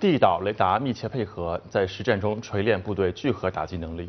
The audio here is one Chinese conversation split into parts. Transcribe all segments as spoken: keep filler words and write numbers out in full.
地导雷达密切配合，在实战中锤炼部队聚合打击能力。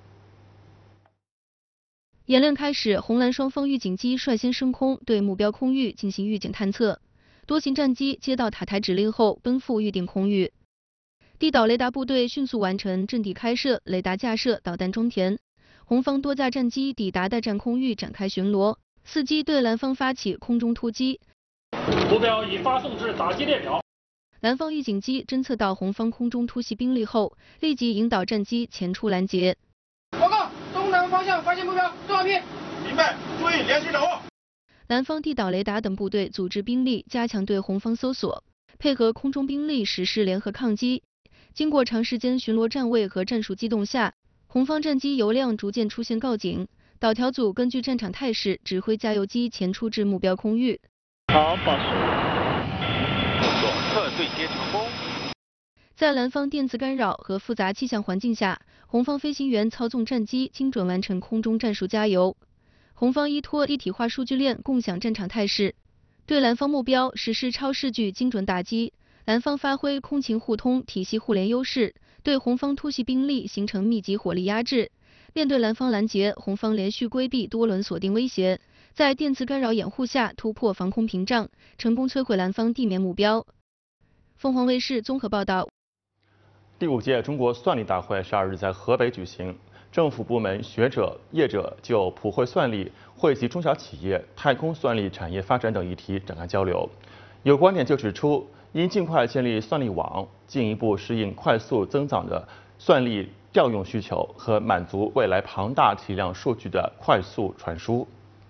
演练开始，红蓝双方预警机率先升空，对目标空域进行预警探测。多型战机接到塔台指令后，奔赴预定空域。地导雷达部队迅速完成阵地开设、雷达架设、导弹装填。红方多架战机抵达待战空域展开巡逻，伺机对蓝方发起空中突击。 目标已发送至打击列表。 蓝方预警机侦测到红方空中突袭兵力后，立即引导战机前出拦截。 报告，东南方向发现目标，重要兵。 明白，注意连续掌握。 蓝方地导雷达等部队组织兵力加强对红方搜索，配合空中兵力实施联合抗击。经过长时间巡逻站位和战术机动下，红方战机油量逐渐出现告警，导调组根据战场态势指挥加油机前出至目标空域。 好，保持。动作侧对接成功。 在蓝方电子干扰和复杂气象环境下，红方飞行员操纵战机精准完成空中战术加油。红方依托一体化数据链共享战场态势，对蓝方目标实施超视距精准打击。蓝方发挥空勤互通、体系互联优势，对红方突袭兵力形成密集火力压制。面对蓝方拦截，红方连续规避多轮锁定威胁，在电磁干扰掩护下突破防空屏障，成功摧毁蓝方地面目标。凤凰卫视综合报道。 第五届中国算力大会十二日在河北举行，政府部门、学者、业者就普惠算力惠及中小企业、太空算力产业发展等议题展开交流。有观点就指出，应尽快建立算力网，进一步适应快速增长的算力调用需求和满足未来庞大体量数据的快速传输。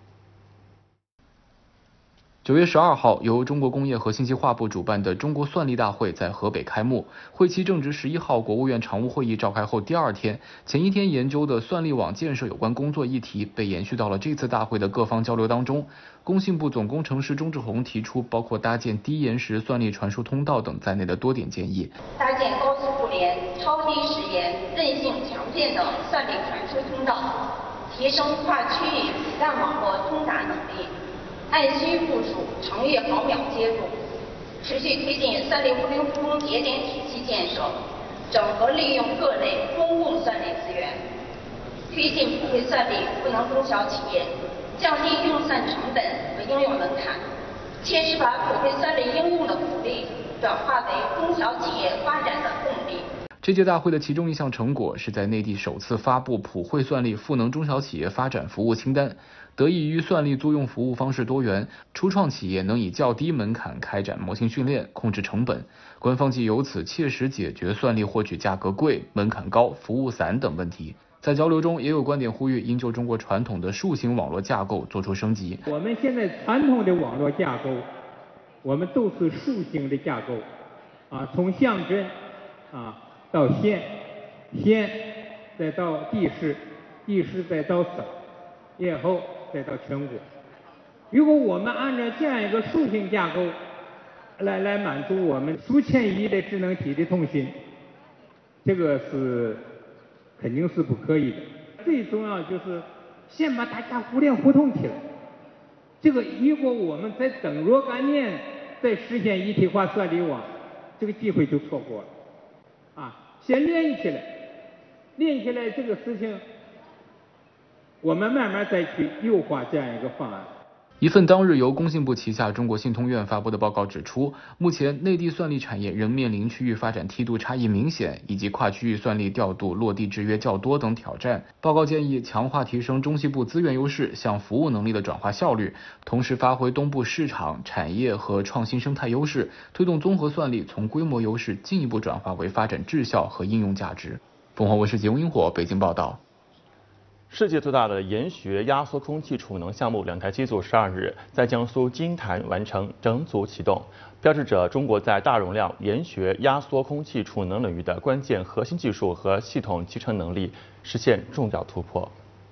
九月十二号，由中国工业和信息化部主办的中国算力大会在河北开幕。会期正值十一号国务院常务会议召开后第二天，前一天研究的算力网建设有关工作议题被延续到了这次大会的各方交流当中。工信部总工程师钟志宏提出，包括搭建低延时算力传输通道等在内的多点建议。 搭建高速互联、超低时延、韧性强健的算力传输通道，提升跨区域子弹网络通达能力。按需部署长月毫秒接入，持续推进算力物流服务节点体系建设，整合利用各类公共算力资源，推进普惠算力赋能中小企业，降低用算成本和应用门槛，切实把普惠算力应用的鼓励转化为中小企业发展的动力。 这届大会的其中一项成果是在内地首次发布普惠算力赋能中小企业发展服务清单。得益于算力租用服务方式多元，初创企业能以较低门槛开展模型训练，控制成本。官方即由此切实解决算力获取价格贵、门槛高、服务散等问题。在交流中，也有观点呼吁应就中国传统的树形网络架构做出升级。 我们现在传统的网络架构，我们都是树形的架构，啊，从乡镇啊到县，县再到地市，地市再到省，以后再到全国。如果我们按照这样一个树形架构来来满足我们数千亿的智能体的通信，这个是肯定是不可以的。最重要就是先把大家互联互通起来。这个如果我们在等若干年再实现一体化算力网，这个机会就错过了。啊，先连起来，连起来这个事情。我们慢慢再去优化这样一个方案。 一份当日由工信部旗下中国信通院发布的报告指出，目前内地算力产业仍面临区域发展梯度差异明显，以及跨区域算力调度落地制约较多等挑战。报告建议强化提升中西部资源优势向服务能力的转化效率，同时发挥东部市场、产业和创新生态优势，推动综合算力从规模优势进一步转化为发展质效和应用价值。凤凰卫视节目萤火北京报道。 世界最大的研学压缩空气储能项目两台机组十二日在江苏金坛完成整组启动，标志着中国在大容量研学压缩空气储能领域的关键核心技术和系统集成能力实现重要突破。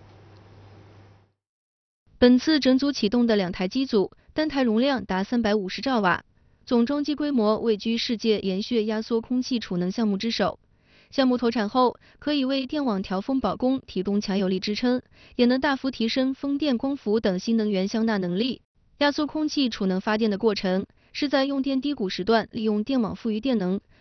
本次整组启动的两台机组，单台容量达三百五十兆瓦，总装机规模位居世界研学压缩空气储能项目之首。项目投产后，可以为电网调峰保供提供强有力支撑，也能大幅提升风电、光伏等新能源相纳能力。压缩空气储能发电的过程，是在用电低谷时段利用电网富余电能，